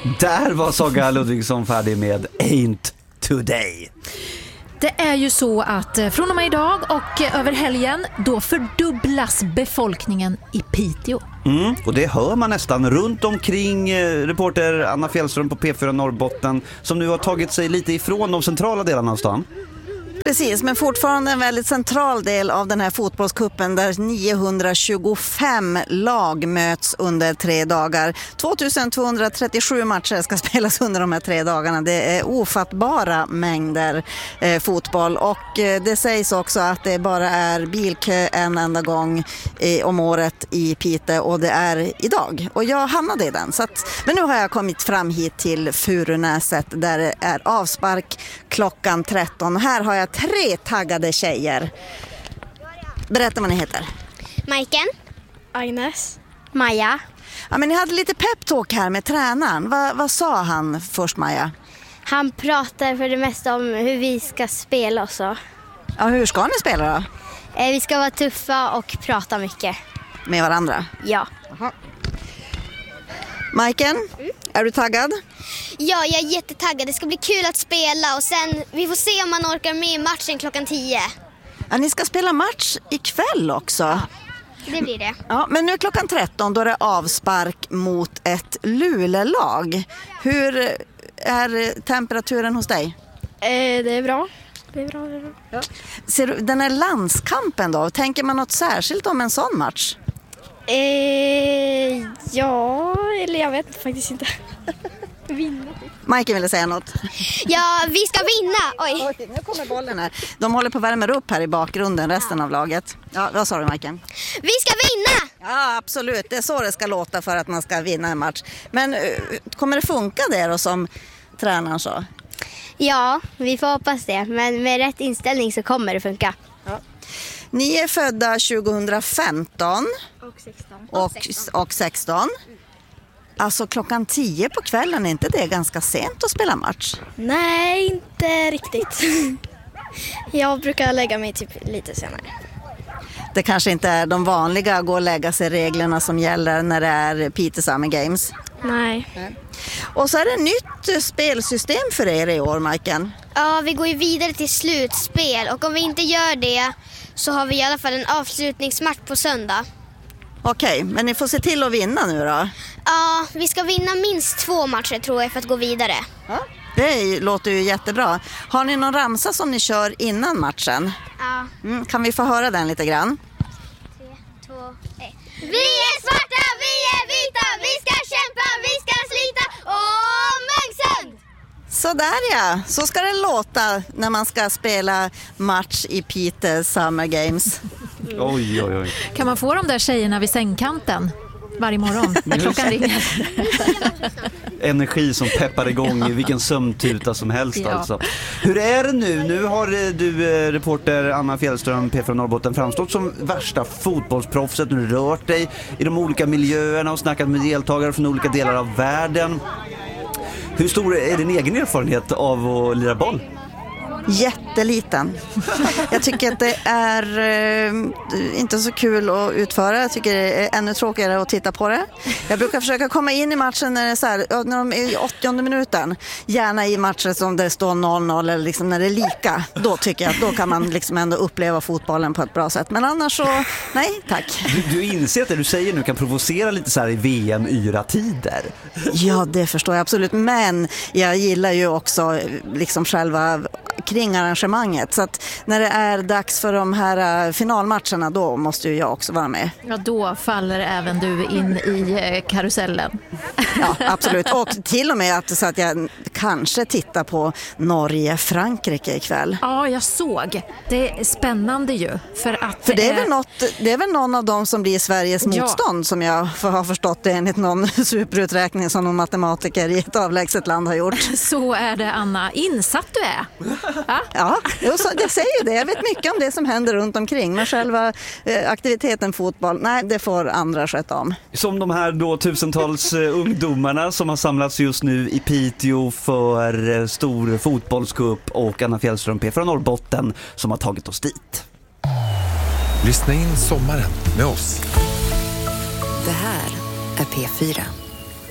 Där var Saga Ludvigsson färdig med Ain't Today. Det är ju så att från och med idag och över helgen då fördubblas befolkningen i Piteå. Och det hör man nästan runt omkring reporter Anna Fjällström på P4 Norrbotten som nu har tagit sig lite ifrån de centrala delarna av stan. Precis, men fortfarande en väldigt central del av den här fotbollskuppen där 925 lag möts under 3 dagar. 2237 matcher ska spelas under de här 3 dagarna. Det är ofattbara mängder fotboll och det sägs också att det bara är bilkö en enda gång om året i Piteå och det är idag. Och jag hamnade i den. Men nu har jag kommit fram hit till Furunäset där det är avspark klockan 13. Här har jag 3 taggade tjejer. Berätta vad ni heter. Majken. Agnes. Maja. Ja, men ni hade lite peptalk här med tränaren. Vad sa han först, Maja? Han pratar för det mesta om hur vi ska spela och så. Ja, hur ska ni spela då? Vi ska vara tuffa och prata mycket. Med varandra? Ja. Majken, är du taggad? Ja, jag är jättetaggad. Det ska bli kul att spela och sen vi får se om man orkar med matchen klockan 10. Ja, ni ska spela match ikväll också. Ja, det blir det. Ja, men nu klockan 13 då är det avspark mot ett Luleå-lag. Hur är temperaturen hos dig? Det är bra. Ja. Ser du, den här landskampen då, tänker man något särskilt om en sån match? Ja, eller jag vet faktiskt inte. Vinna. Majken ville säga något. Ja, vi ska vinna. Oj. Nu kommer bollen här. De håller på att värma upp här i bakgrunden, resten av laget. Ja, vad sa du, Majken? Vi ska vinna! Ja, absolut. Det är så det ska låta för att man ska vinna en match. Men kommer det funka det då som tränaren sa? Ja, vi får hoppas det. Men med rätt inställning så kommer det funka. Ja. Ni är födda 2015 och 16. Alltså klockan 10 på kvällen, är inte det ganska sent att spela match? Nej, inte riktigt. Jag brukar lägga mig typ lite senare. Det kanske inte är de vanliga gå och lägga sig reglerna som gäller när det är Piteå Summer Games. Nej. Och så är det nytt spelsystem för er i år, Majken. Ja, vi går ju vidare till slutspel och om vi inte gör det så har vi i alla fall en avslutningsmatch på söndag. Okej, men ni får se till att vinna nu då. Ja, vi ska vinna minst 2 matcher tror jag för att gå vidare. Ja, det låter ju jättebra. Har ni någon ramsa som ni kör innan matchen? Ja. Kan vi få höra den lite grann? 3, 2, 1. Vi är svarta, vi är vita, vi ska kämpa, vi ska slita och Munksund! Sådär ja, så ska det låta när man ska spela match i Piteå Summer Games. Oj. Kan man få de där tjejerna vid sängkanten varje morgon när klockan ringer? Energi som peppar igång i vilken sömntuta som helst. Ja. Alltså. Hur är det nu? Nu har du, reporter Anna Fjällström, P4 Norrbotten, framstått som värsta fotbollsproffset. Du har rört dig i de olika miljöerna och snackat med deltagare från olika delar av världen. Hur stor är din egen erfarenhet av att lira boll? Jätteliten. Jag tycker att det är inte så kul att utföra. Jag tycker det är ännu tråkigare att titta på det. Jag brukar försöka komma in i matchen när det är så här, när de är i 80:e minuten. Gärna i matcher som det står 0-0 eller liksom när det är lika. Då tycker jag att då kan man liksom ändå uppleva fotbollen på ett bra sätt. Men annars så, nej tack. Du inser att det du säger nu kan provocera lite så här i VM-yra-tider. Ja, det förstår jag absolut. Men jag gillar ju också liksom själva kring arrangemanget. Så att när det är dags för de här finalmatcherna, då måste ju jag också vara med. Ja, då faller även du in i karusellen. Ja, absolut. Och till och med så att jag kanske tittar på Norge-Frankrike ikväll. Ja, jag såg. Det är spännande ju. För det är väl någon av dem som blir Sveriges motstånd som jag har förstått det enligt någon superuträkning som någon matematiker i ett avlägset land har gjort. Så är det, Anna. Insatt du är. Ja, jag säger det. Jag vet mycket om det som händer runt omkring. Men själva aktiviteten fotboll, nej, det får andra sköta om. Som de här då tusentals ungdomarna som har samlats just nu i Piteå för stor fotbollscup och Anna Fjällström, P4 Norrbotten, som har tagit oss dit. Lyssna in sommaren med oss. Det här är P4.